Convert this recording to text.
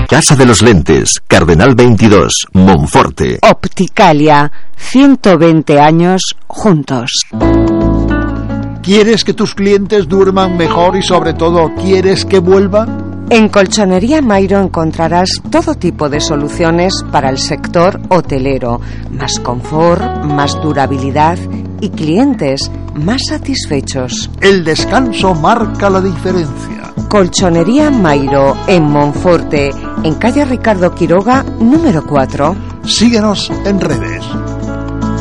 Casa de los Lentes, Cardenal 22, Monforte. Opticalia, 120 años juntos. ¿Quieres que tus clientes duerman mejor y sobre todo quieres que vuelvan? En Colchonería Mairo encontrarás todo tipo de soluciones para el sector hotelero, más confort, más durabilidad y clientes más satisfechos. El descanso marca la diferencia. Colchonería Mairo en Monforte, en calle Ricardo Quiroga, número 4. Síguenos en redes.